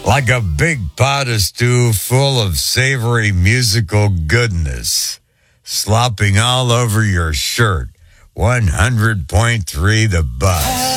Like a big pot of stew full of savory musical goodness, slopping all over your shirt. 100.3 The Buzz.